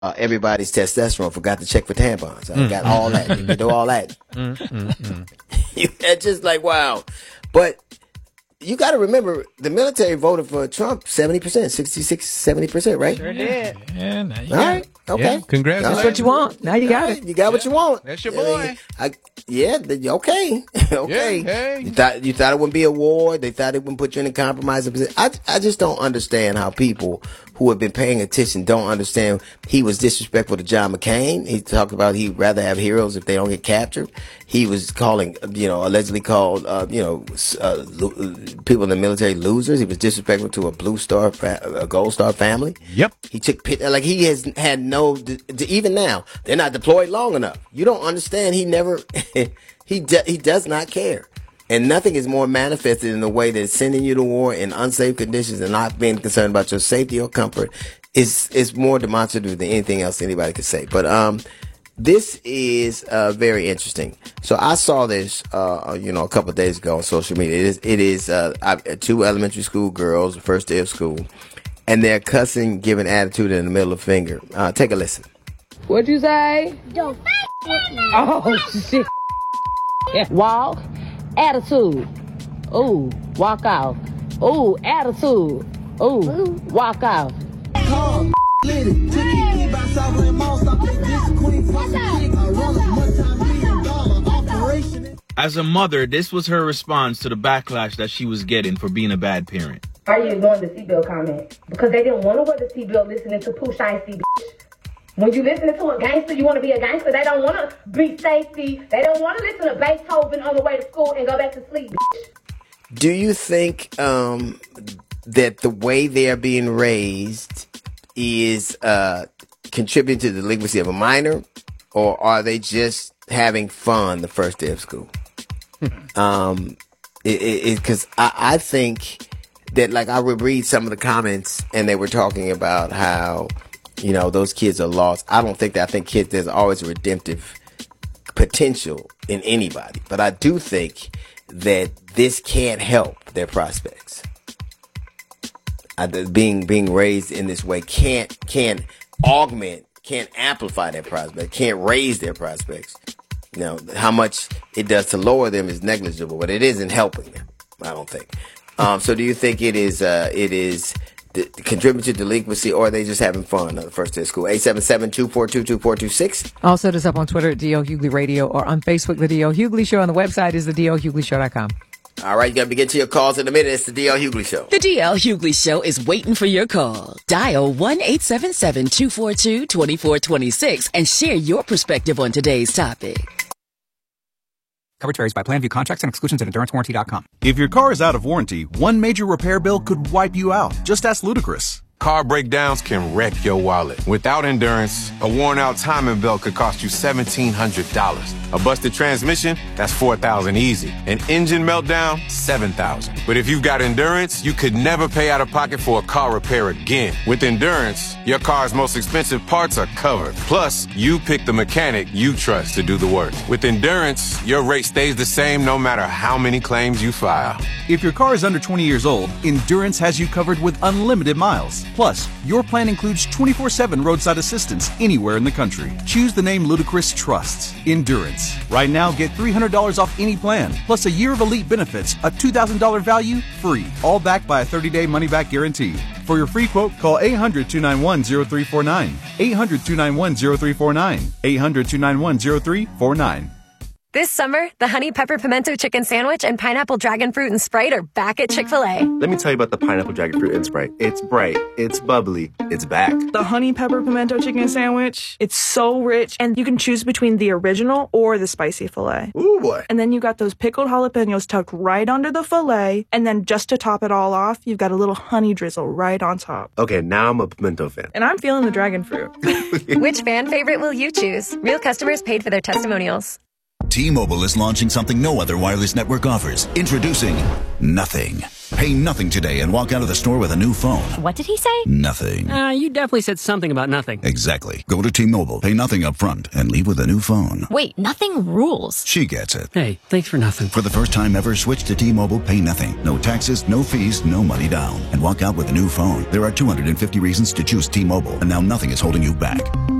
everybody's testosterone. Forgot to check for tampons. I got all that. You do all that. It's just like, wow. But you got to remember, the military voted for Trump 70%, 66, 70%, right? Sure did. Yeah, now you All right. Okay. Yeah, congrats. That's what you want. Now you got it. You got what you want. That's your boy. Okay. Okay. Yeah, hey. You thought it wouldn't be a war. They thought it wouldn't put you in a compromising position. I just don't understand how people who have been paying attention don't understand. He was disrespectful to John McCain. He talked about he'd rather have heroes if they don't get captured. He was calling, allegedly called, people in the military losers. He was disrespectful to a a Gold Star family. Yep. He took like he has had even now they're not deployed long enough. You don't understand. He never he does not care, and nothing is more manifested in the way that sending you to war in unsafe conditions and not being concerned about your safety or comfort is more demonstrative than anything else anybody could say. But this is very interesting. So I saw this a couple of days ago on social media. It is 2 elementary school girls, first day of school, and they're cussing, giving attitude in the middle of the finger. Take a listen. What'd you say? Don't with me. Oh, shit. Yeah. Walk. Attitude. Ooh, walk out. Ooh, attitude. Ooh, walk out. As a mother, this was her response to the backlash that she was getting for being a bad parent. Are you ignoring the seatbelt comment? Because they didn't want to wear the seatbelt listening to Pooh Shiesty, bitch. When you listening to a gangster, you want to be a gangster. They don't want to be safety. They don't want to listen to Beethoven on the way to school and go back to sleep, bitch. Do you think that the way they're being raised is contributing to the delinquency of a minor, or are they just having fun the first day of school? Because I think that, like, I would read some of the comments and they were talking about how, those kids are lost. I don't think that. I think there's always a redemptive potential in anybody. But I do think that this can't help their prospects. Being raised in this way can't augment, can't amplify their prospects, can't raise their prospects. How much it does to lower them is negligible, but it isn't helping them, I don't think. So do you think it is contributing to delinquency, or are they just having fun on the first day of school? 877-242-2426. Also, hit us up on Twitter at D.L. Hughley Radio, or on Facebook, The D.L. Hughley Show. On the website is thedlhughley.com. All right, you got to begin to your calls in a minute. It's the D.L. Hughley Show. The D.L. Hughley Show is waiting for your call. Dial 1-877-242-2426 and share your perspective on today's topic. Coverage varies by plan. View contracts and exclusions at EnduranceWarranty.com. If your car is out of warranty, one major repair bill could wipe you out. Just ask Ludacris. Car breakdowns can wreck your wallet. Without Endurance, a worn-out timing belt could cost you $1,700. A busted transmission, that's $4,000 easy. An engine meltdown, $7,000. But if you've got Endurance, you could never pay out of pocket for a car repair again. With Endurance, your car's most expensive parts are covered. Plus, you pick the mechanic you trust to do the work. With Endurance, your rate stays the same no matter how many claims you file. If your car is under 20 years old, Endurance has you covered with unlimited miles. Plus, your plan includes 24/7 roadside assistance anywhere in the country. Choose the name Ludacris trusts, Endurance. Right now, get $300 off any plan, plus a year of elite benefits, a $2,000 value, free. All backed by a 30-day money-back guarantee. For your free quote, call 800-291-0349. 800-291-0349. 800-291-0349. This summer, the Honey Pepper Pimento Chicken Sandwich and Pineapple Dragon Fruit and Sprite are back at Chick-fil-A. Let me tell you about the Pineapple Dragon Fruit and Sprite. It's bright, it's bubbly, it's back. The Honey Pepper Pimento Chicken Sandwich, it's so rich, and you can choose between the original or the spicy filet. Ooh, boy. And then you got those pickled jalapenos tucked right under the filet, and then just to top it all off, you've got a little honey drizzle right on top. Okay, now I'm a pimento fan. And I'm feeling the dragon fruit. Which fan favorite will you choose? Real customers paid for their testimonials. T-Mobile is launching something no other wireless network offers. Introducing Nothing. Pay nothing today and walk out of the store with a new phone. What did he say? Nothing. You definitely said something about nothing. Exactly. Go to T-Mobile, pay nothing up front, and leave with a new phone. Wait, nothing rules. She gets it. Hey, thanks for nothing. For the first time ever, switch to T-Mobile, pay nothing. No taxes, no fees, no money down. And walk out with a new phone. There are 250 reasons to choose T-Mobile, and now nothing is holding you back.